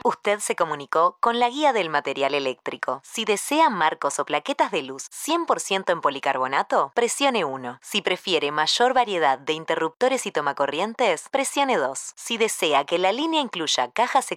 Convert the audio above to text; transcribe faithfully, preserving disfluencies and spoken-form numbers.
Usted se comunicó con la guía del material eléctrico. Si desea marcos o plaquetas de luz cien por ciento en policarbonato, presione uno. Si prefiere mayor variedad de interruptores y tomacorrientes, presione dos. Si desea que la línea incluya cajas